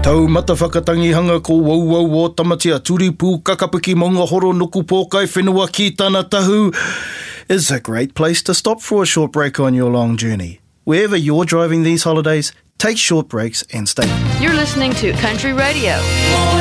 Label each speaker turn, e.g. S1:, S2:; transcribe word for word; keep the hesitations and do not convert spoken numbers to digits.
S1: Tau mata whakatangihanga ko wauwau o tamatia turipu kakapuki maunga horo nuku pōkai whenua ki tāna tahu is a great place to stop for a short break on your long journey. Wherever you're driving these holidays, take short breaks and stay.
S2: You're listening to Country Radio.